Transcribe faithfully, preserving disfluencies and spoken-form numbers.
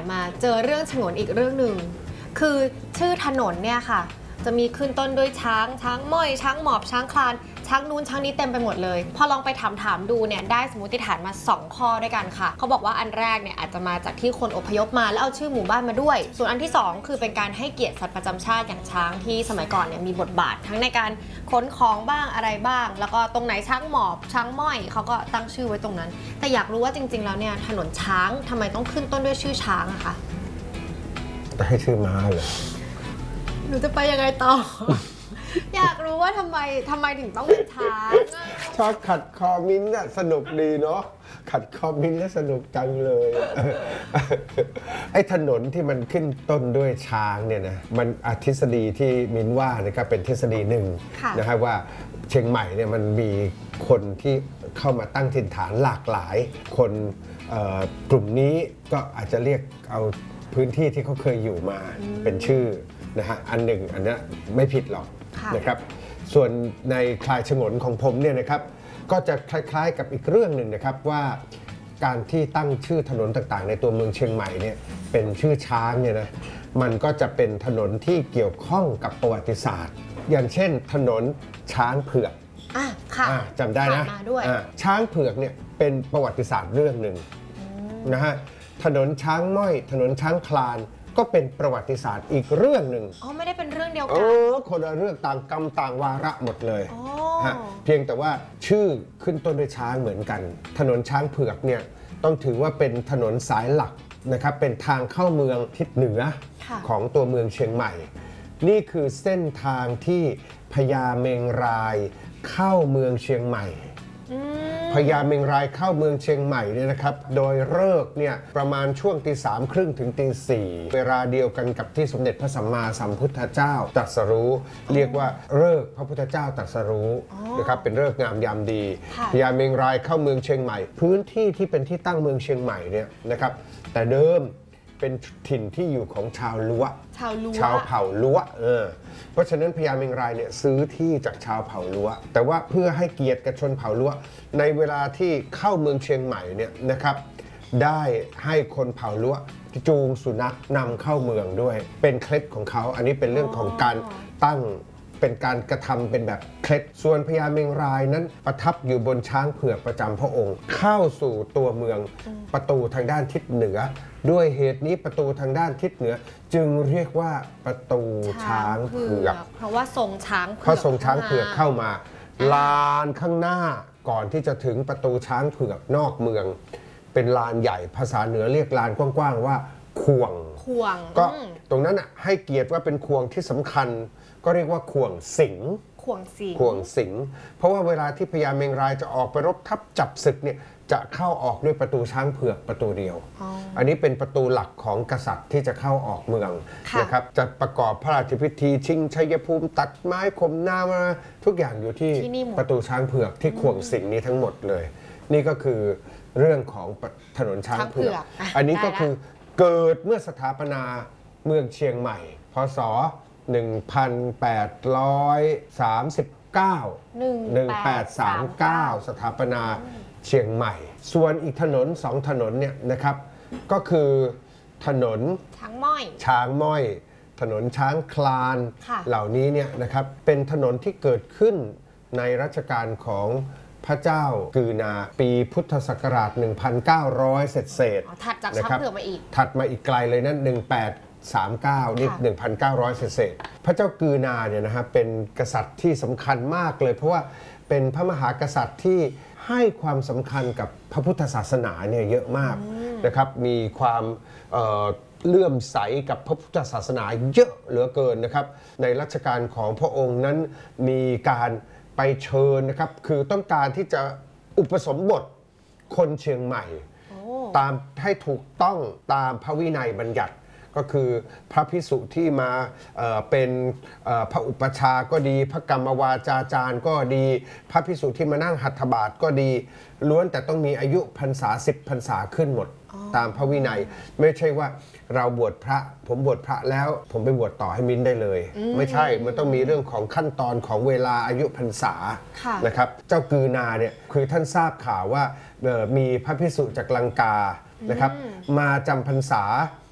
มาเจอเรื่องฉงนอีกเรื่องหนึ่งคือชื่อถนนเนี่ยค่ะจะมีขึ้นต้นด้วยช้างช้างม้อยช้างหมอบช้างคลานช้างนู้นช้างนี้เต็มไปหมดเลยพอลองไปถามถามดูเนี่ยได้สมมติฐานมาสองข้อด้วยกันค่ะเขาบอกว่าอันแรกเนี่ยอาจจะมาจากที่คนอพยพมาแล้วเอาชื่อหมู่บ้านมาด้วยส่วนอันที่สองคือเป็นการให้เกียรติสัตว์ประจำชาติอย่างช้างที่สมัยก่อนเนี่ยมีบทบาททั้งในการขนของบ้างอะไรบ้างแล้วก็ตรงไหนช้างหมอบช้างม้อยเขาก็ตั้งชื่อไว้ตรงนั้นแต่อยากรู้ว่าจริงๆแล้วเนี่ยถนนช้างทำไมต้องขึ้นต้นด้วยชื่อช้างอะคะจะให้ชื่อม้าเหรอหนูจะไปยังไงต่อ อยากรู้ว่าทำไมทำไมถึงต้องเป็นช้างชอบขัดคอมิ้นท์อะสนุกดีเนาะขัดคอมิ้นท์แล้วสนุกจังเลยไอ้ถนนที่มันขึ้นต้นด้วยช้างเนี่ยนะมันทฤษฎีที่มิ้นว่านะครับเป็นทฤษฎีหนึ่งนะครับว่าเชียงใหม่เนี่ยมันมีคนที่เข้ามาตั้งถิ่นฐานหลากหลายคนกลุ่มนี้ก็อาจจะเรียกเอาพื้นที่ที่เขาเคยอยู่มาเป็นชื่อนะฮะอันหนึ่งอันนี้ไม่ผิดหรอกนะครับส่วนในคลายฉงนของผมเนี่ยนะครับก็จะคล้ายๆกับอีกเรื่องหนึ่งนะครับว่าการที่ตั้งชื่อถนนต่างๆในตัวเมืองเชียงใหม่เนี่ยเป็นชื่อช้างเนี่ยนะมันก็จะเป็นถนนที่เกี่ยวข้องกับประวัติศาสตร์อย่างเช่นถนนช้างเผือกอ่ะค่ะจำได้นะช้างเผือกเนี่ยเป็นประวัติศาสตร์เรื่องหนึ่งนะฮะถนนช้างม้อยถนนช้างคลานก็เป็นประวัติศาสตร์อีกเรื่องหนึ่งอ๋อไม่ได้เป็นเรื่องเดียวกันเออคนละเรื่องต่างกรรมต่างวาระหมดเลยฮะเพียงแต่ว่าชื่อขึ้นต้นด้วยช้างเหมือนกันถนนช้างเผือกเนี่ยต้องถือว่าเป็นถนนสายหลักนะครับเป็นทางเข้าเมืองทิศเหนือของตัวเมืองเชียงใหม่นี่คือเส้นทางที่พญาเมงรายเข้าเมืองเชียงใหม่พญาเมงรายเข้าเมืองเชียงใหม่เนี่ยนะครับโดยฤกษ์เนี่ยประมาณช่วงตีสามครึ่งถึงตีสี่เวลาเดียวกันกับที่สมเด็จพระสัมมาสัมพุทธเจ้าตรัสรู้เรียกว่าฤกษ์พระพุทธเจ้าตรัสรู้นะครับเป็นฤกษ์งามยามดีพญาเมงรายเข้าเมืองเชียงใหม่พื้นที่ที่เป็นที่ตั้งเมืองเชียงใหม่เนี่ยนะครับแต่เดิมเป็นถิ่นที่อยู่ของชาวล้วชาวล้วชาวเผ่าล้วเออเพราะฉะนั้นพญาเมงรายเนี่ยซื้อที่จากชาวเผ่าล้วแต่ว่าเพื่อให้เกียรติกับชนเผ่าล้วในเวลาที่เข้าเมืองเชียงใหม่เนี่ยนะครับได้ให้คนเผ่าล้วจูงสุนัขนำเข้าเมืองด้วยเป็นเคล็ดของเขาอันนี้เป็นเรื่องของการตั้งเป็นการกระทำเป็นแบบเคล็ดส่วนพญาเมงรายนั้นประทับอยู่บนช้างเผือกประจำพระองค์เข้าสู่ตัวเมืองประตูทางด้านทิศเหนือด้วยเหตุนี้ประตูทางด้านทิศเหนือจึงเรียกว่าประตูช้างเผือกเพราะว่าทรงช้างเผือกเพราะทรงช้างเผือกเข้ามาลานข้างหน้าก่อนที่จะถึงประตูช้างเผือกนอกเมืองเป็นลานใหญ่ภาษาเหนือเรียกลานกว้างๆว่าควงควงก็ตรงนั้นให้เกียรติว่าเป็นควงที่สำคัญก็เรียกว่าควงสิงควงสิงควงสิงเพราะว่าเวลาที่พญาเมงรายจะออกไปรบทัพจับศึกเนี่ยจะเข้าออกด้วยประตูช้างเผือกประตูเดียว อ, อันนี้เป็นประตูหลักของกษัตริย์ที่จะเข้าออกเมืองนะครับจะประกอบพระราชพิธีชิงชัยภูมิตัดไม้คมนามาทุกอย่างอยู่ที่ประตูช้างเผือกที่ควงสิงนี้ทั้งหมดเลยนี่ก็คือเรื่องของถนนช้างเผือกอันนี้ก็คือเกิดเมื่อสถาปนาเมืองเชียงใหม่พ.ศ. หนึ่งพันแปดร้อยสามสิบเก้า หนึ่งพันแปดร้อยสามสิบเก้าสถาปนาเชียงใหม่ส่วนอีกถนนสองถนนเนี่ยนะครับก็คือถนนช้างม้อยช้างม้อยถนนช้างคลานเหล่านี้เนี่ยนะครับเป็นถนนที่เกิดขึ้นในรัชกาลของพระเจ้ากือนาปีพุทธศักราชหนึ่งพันเก้าร้อยเศษเศษถัดจากช้างเผือกมาอีกถัดมาอีกไกลเลยนั่นหนึ่งพันแปดร้อยสามสิบเก้านี่หนึ่งพันเก้าร้อยเศษพระเจ้ากือนาเนี่ยนะฮะเป็นกษัตริย์ที่สำคัญมากเลยเพราะว่าเป็นพระมหากษัตริย์ที่ให้ความสำคัญกับพระพุทธศาสนาเนี่ยเยอะมากนะครับมีความเเลื่อมใสกับพระพุทธศาสนาเยอะเหลือเกินนะครับในรัชกาลของพระองค์นั้นมีการไปเชิญนะครับคือต้องการที่จะอุปสมบทคนเชียงใหม่ตามให้ถูกต้องตามพระวินัยบัญญัติก็คือพระภิกษุที่มาเอ่อเป็นเอ่อพระอุปชาก็ดีพระกรรมวาจาจารย์ก็ดีพระภิกษุที่มานั่งหัตถบาทก็ดีล้วนแต่ต้องมีอายุพรรษาสิบพรรษาขึ้นหมดตามพระวินัยไม่ใช่ว่าเราบวชพระผมบวชพระแล้วผมไปบวชต่อให้มิ้นได้เลยไม่ใช่มันต้องมีเรื่องของขั้นตอนของเวลาอายุพรรษานะครับเจ้ากือนาเนี่ยคือท่านทราบข่าวว่ามีพระภิกษุจากลังกานะครับมาจำพรรษา